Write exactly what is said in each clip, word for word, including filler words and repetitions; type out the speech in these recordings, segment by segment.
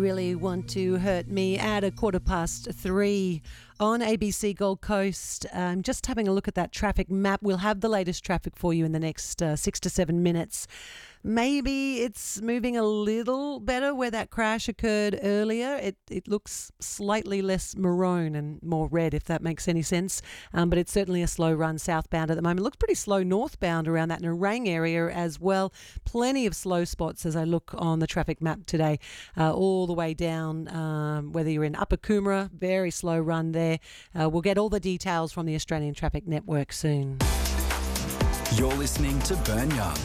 Really Want to Hurt Me at a quarter past three on A B C Gold Coast. Um, just having a look at that traffic map. We'll have the latest traffic for you in the next uh, six to seven minutes. Maybe it's moving a little better where that crash occurred earlier. It it looks slightly less maroon and more red, if that makes any sense. Um, but it's certainly a slow run southbound at the moment. It looks pretty slow northbound around that Nerang area as well. Plenty of slow spots as I look on the traffic map today, uh, all the way down, um, whether you're in Upper Coomera, very slow run there. Uh, we'll get all the details from the Australian Traffic Network soon. You're listening to Burn Young.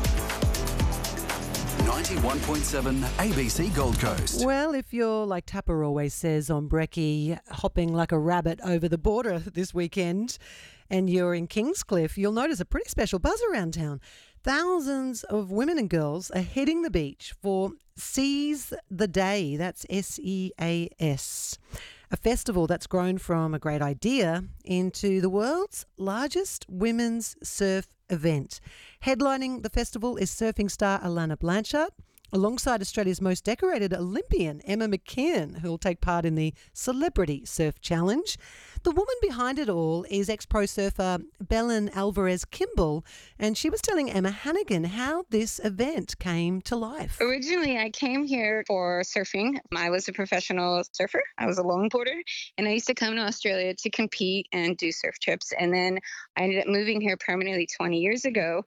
ninety-one point seven A B C Gold Coast. Well, if you're, like Tapper always says on Brekkie, hopping like a rabbit over the border this weekend and you're in Kingscliff, you'll notice a pretty special buzz around town. Thousands of women and girls are hitting the beach for Seize the Day. That's S E A S. A festival that's grown from a great idea into the world's largest women's surf event. Headlining the festival is surfing star Alana Blanchard, alongside Australia's most decorated Olympian, Emma McKeon, who will take part in the Celebrity Surf Challenge. The woman behind it all is ex-pro surfer Belen Alvarez Kimball, and she was telling Emma Hannigan how this event came to life. Originally, I came here for surfing. I was a professional surfer. I was a longboarder, and I used to come to Australia to compete and do surf trips. And then I ended up moving here permanently twenty years ago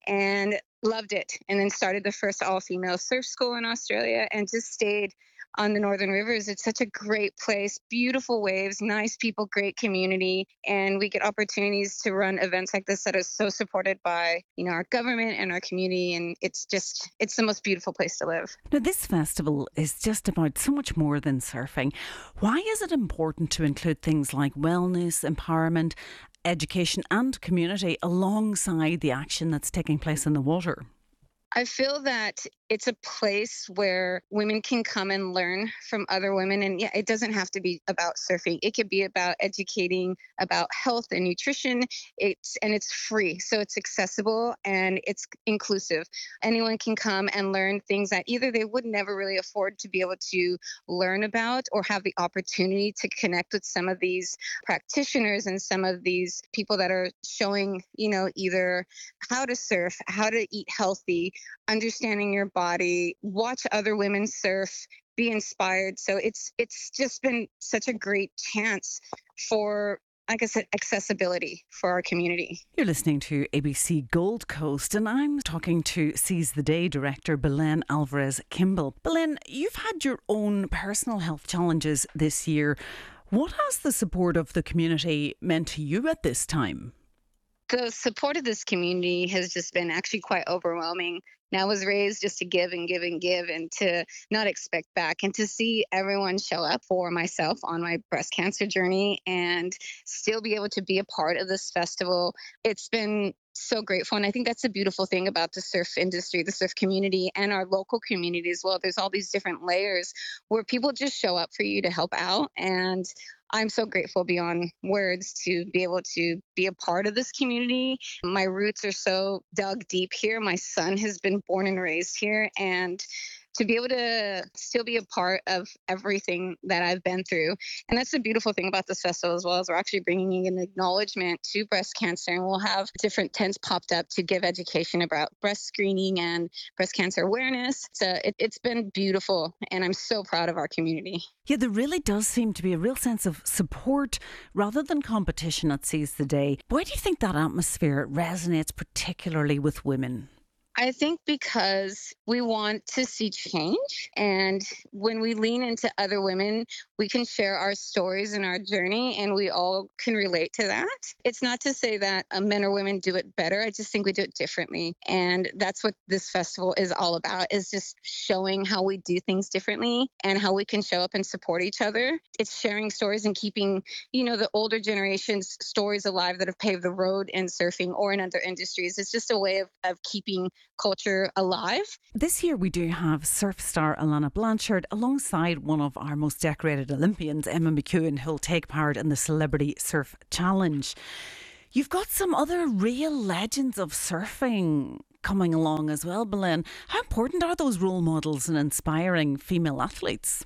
and loved it. And then started the first all-female surf school in Australia and just stayed on the Northern Rivers. It's such a great place, beautiful waves, nice people, great community. And we get opportunities to run events like this that are so supported by, you know, our government and our community. And it's just, it's the most beautiful place to live. Now, this festival is just about so much more than surfing. Why is it important to include things like wellness, empowerment, education and community alongside the action that's taking place in the water? I feel that it's a place where women can come and learn from other women. And yeah, it doesn't have to be about surfing. It could be about educating about health and nutrition. It's and it's free. So it's accessible and it's inclusive. Anyone can come and learn things that either they would never really afford to be able to learn about or have the opportunity to connect with some of these practitioners and some of these people that are showing, you know, either how to surf, how to eat healthy, understanding your body, watch other women surf, be inspired. So it's it's just been such a great chance for, like I said, accessibility for our community. You're listening to A B C Gold Coast and I'm talking to Seize the Day director Belen Alvarez Kimball. Belen, you've had your own personal health challenges this year. What has the support of the community meant to you at this time? The support of this community has just been actually quite overwhelming. Now I was raised just to give and give and give and to not expect back, and to see everyone show up for myself on my breast cancer journey and still be able to be a part of this festival. It's been so grateful. And I think that's a beautiful thing about the surf industry, the surf community, and our local community as well. There's all these different layers where people just show up for you to help out. And I'm so grateful beyond words to be able to be a part of this community. My roots are so dug deep here. My son has been born and raised here, and to be able to still be a part of everything that I've been through. And that's the beautiful thing about this festival as well, is we're actually bringing an acknowledgement to breast cancer, and we'll have different tents popped up to give education about breast screening and breast cancer awareness. So it, it's been beautiful, and I'm so proud of our community. Yeah, there really does seem to be a real sense of support rather than competition at Seize the Day. Why do you think that atmosphere resonates particularly with women? I think because we want to see change, and when we lean into other women, we can share our stories and our journey, and we all can relate to that. It's not to say that uh, men or women do it better. I just think we do it differently, and that's what this festival is all about, is just showing how we do things differently and how we can show up and support each other. It's sharing stories and keeping, you know, the older generation's stories alive that have paved the road in surfing or in other industries. It's just a way of, of keeping culture alive. This year we do have surf star Alana Blanchard alongside one of our most decorated Olympians, Emma McKeon, who'll take part in the Celebrity Surf Challenge. You've got some other real legends of surfing coming along as well, Belen. How important are those role models and inspiring female athletes?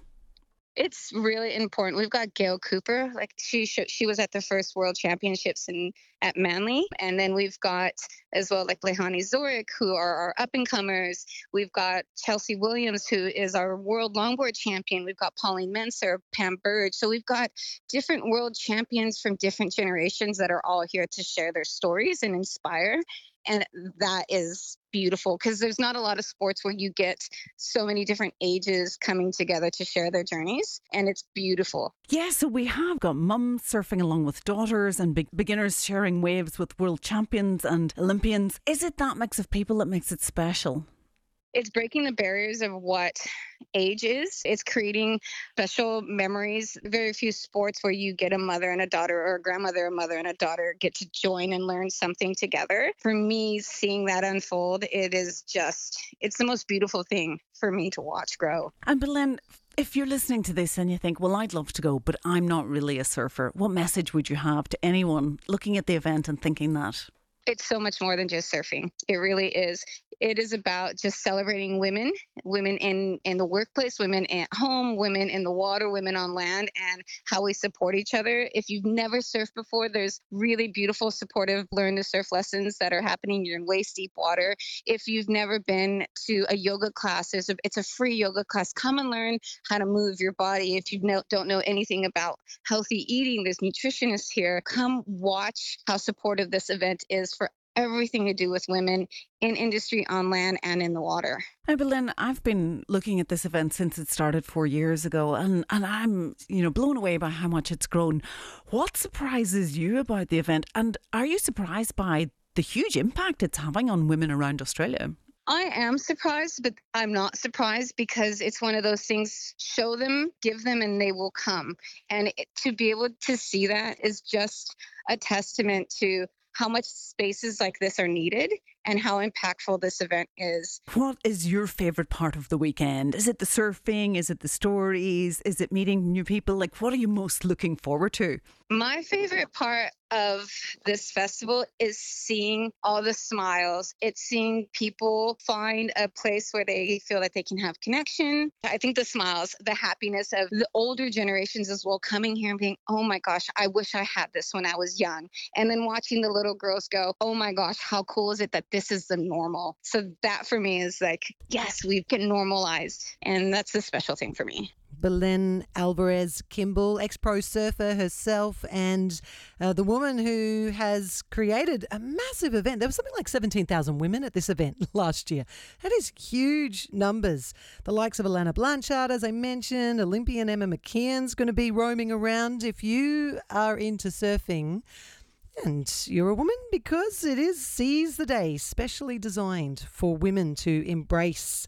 It's really important. We've got Gail Cooper. Like she sh- she was at the first World Championships in at Manly, and then we've got as well like Lehani Zorik, who are our up and comers. We've got Chelsea Williams, who is our world longboard champion. We've got Pauline Menser, Pam Burge. So we've got different world champions from different generations that are all here to share their stories and inspire. And that is beautiful because there's not a lot of sports where you get so many different ages coming together to share their journeys. And it's beautiful. Yeah, so we have got mums surfing along with daughters and be- beginners sharing waves with world champions and Olympians. Is it that mix of people that makes it special? It's breaking the barriers of what age is. It's creating special memories. Very few sports where you get a mother and a daughter or a grandmother, a mother and a daughter get to join and learn something together. For me, seeing that unfold, it is just, it's the most beautiful thing for me to watch grow. And Belen, if you're listening to this and you think, well, I'd love to go, but I'm not really a surfer, what message would you have to anyone looking at the event and thinking that? It's so much more than just surfing. It really is. It is about just celebrating women, women in, in the workplace, women at home, women in the water, women on land, and how we support each other. If you've never surfed before, there's really beautiful, supportive learn to surf lessons that are happening. You're in waist deep water. If you've never been to a yoga class, there's a, it's a free yoga class. Come and learn how to move your body. If you know, don't know anything about healthy eating, there's nutritionists here. Come watch how supportive this event is for everything to do with women in industry, on land, and in the water. Now, Belen, I've been looking at this event since it started four years ago, and, and I'm, you know, blown away by how much it's grown. What surprises you about the event, and are you surprised by the huge impact it's having on women around Australia? I am surprised, but I'm not surprised because it's one of those things, show them, give them, and they will come. And it, to be able to see that is just a testament to how much spaces like this are needed and how impactful this event is. What is your favourite part of the weekend? Is it the surfing? Is it the stories? Is it meeting new people? Like, what are you most looking forward to? My favorite part of this festival is seeing all the smiles. It's seeing people find a place where they feel like they can have connection. I think the smiles, the happiness of the older generations as well, coming here and being, oh my gosh, I wish I had this when I was young. And then watching the little girls go, oh my gosh, how cool is it that this is the normal? So that for me is like, yes, we've been normalized. And that's the special thing for me. Belen Alvarez Kimball, ex-pro surfer herself, and uh, the woman who has created a massive event. There was something like seventeen thousand women at this event last year. That is huge numbers. The likes of Alana Blanchard, as I mentioned, Olympian Emma McKeon's going to be roaming around. If you are into surfing and you're a woman, because it is Seize the Day, specially designed for women to embrace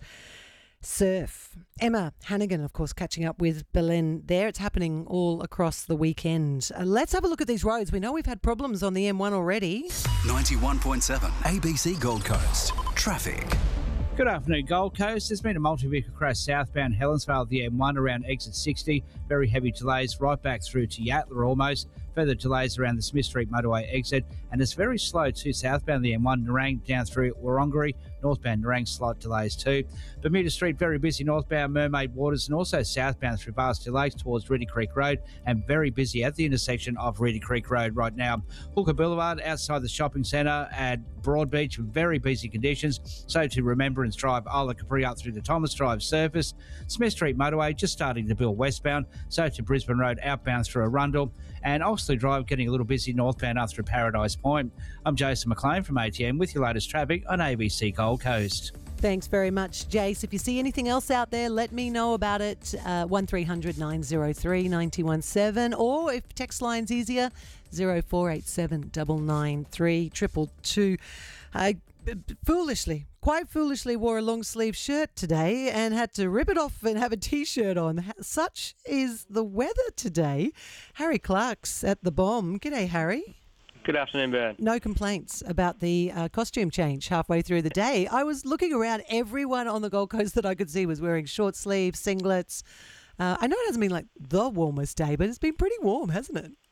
surf. Emma Hannigan, of course, catching up with Belen there. It's happening all across the weekend. Uh, let's have a look at these roads. We know we've had problems on the M one already. ninety-one point seven A B C Gold Coast. Traffic. Good afternoon, Gold Coast. There's been a multi-vehicle crash southbound Helensvale of the M one around exit sixty. Very heavy delays right back through to Yatala almost. Further delays around the Smith Street motorway exit. And it's very slow too southbound the M one, Nerang down through Warrongary. Northbound Nerang, slight delays too. Bermuda Street, very busy northbound Mermaid Waters and also southbound through Varsity Lakes towards Reedy Creek Road, and very busy at the intersection of Reedy Creek Road right now. Hooker Boulevard outside the shopping centre at Broadbeach, very busy conditions. So to Remembrance Drive, Isla Capri up through the Thomas Drive surface. Smith Street motorway just starting to build westbound. So to Brisbane Road outbound through Arundel. And Oxley Drive getting a little busy northbound up through Paradise Point. I'm Jason McLean from A T M with your latest traffic on A B C Gold Coast. Thanks very much, Jace. If you see anything else out there, let me know about it. Uh, one three hundred nine oh three nine one seven, or if text line's easier, zero four eight seven nine nine three two two two. I foolishly, quite foolishly wore a long sleeve shirt today and had to rip it off and have a t-shirt on. Such is the weather today. Harry Clark's at the Bomb. G'day, Harry. Good afternoon, Bern. No complaints about the uh, costume change halfway through the day. I was looking around. Everyone on the Gold Coast that I could see was wearing short sleeves, singlets. Uh, I know it hasn't been like the warmest day, but it's been pretty warm, hasn't it?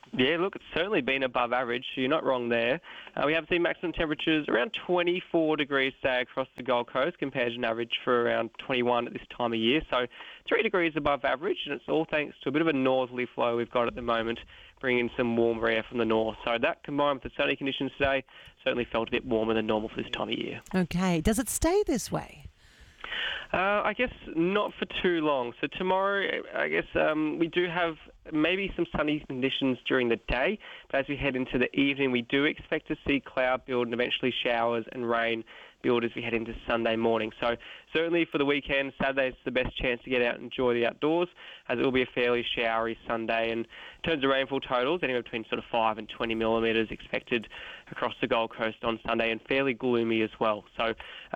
Yeah, look, it's certainly been above average, so you're not wrong there. Uh, we have seen maximum temperatures around twenty-four degrees, say, across the Gold Coast, compared to an average for around twenty-one at this time of year. So three degrees above average, and it's all thanks to a bit of a northerly flow we've got at the moment, bringing in some warmer air from the north. So that, combined with the sunny conditions today, certainly felt a bit warmer than normal for this time of year. Okay. Does it stay this way? Uh, I guess not for too long. So tomorrow, I guess um, we do have maybe some sunny conditions during the day, but as we head into the evening, we do expect to see cloud build and eventually showers and rain build as we head into Sunday morning. So certainly for the weekend, Saturday's the best chance to get out and enjoy the outdoors, as it will be a fairly showery Sunday. And in terms of rainfall totals, anywhere between sort of five and twenty millimetres expected across the Gold Coast on Sunday, and fairly gloomy as well. So